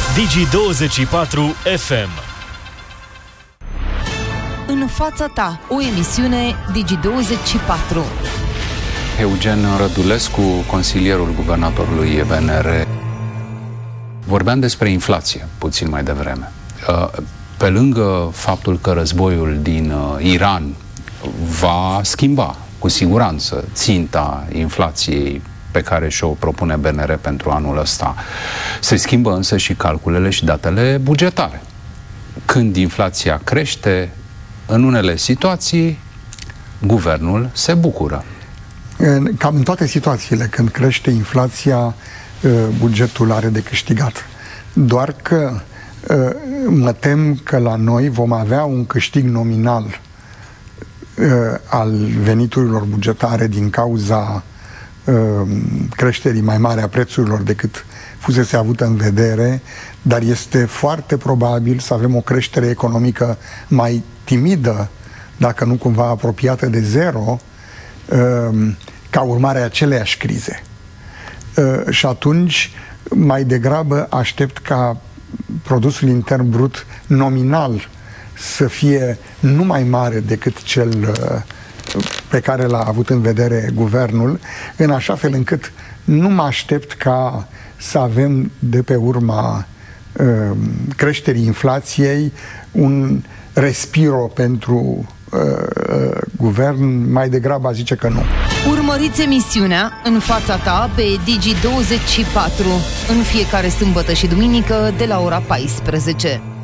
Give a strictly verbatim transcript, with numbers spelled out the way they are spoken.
Digi douăzeci și patru F M. În fața ta, o emisiune Digi douăzeci și patru. Eugen Rădulescu, consilierul guvernatorului V N R. Vorbeam despre inflație puțin mai devreme. Pe lângă faptul că războiul din Iran va schimba cu siguranță ținta inflației pe care și-o propune B N R pentru anul ăsta, se schimbă însă și calculele și datele bugetare. Când inflația crește, în unele situații, guvernul se bucură. Cam în toate situațiile, când crește inflația, bugetul are de câștigat. Doar că mă tem că la noi vom avea un câștig nominal al veniturilor bugetare din cauza creșterii mai mari a prețurilor decât fusese avută în vedere, dar este foarte probabil să avem o creștere economică mai timidă, dacă nu cumva apropiată de zero, ca urmare a aceleiași crize. Și atunci, mai degrabă, aștept ca produsul intern brut nominal să fie nu mai mare decât cel pe care l-a avut în vedere guvernul, în așa fel încât nu mă aștept ca să avem de pe urma uh, creșterii inflației un respiro pentru uh, guvern, mai degrabă a zice că nu. Urmăriți emisiunea În fața ta pe Digi douăzeci și patru în fiecare sâmbătă și duminică de la ora paisprezece.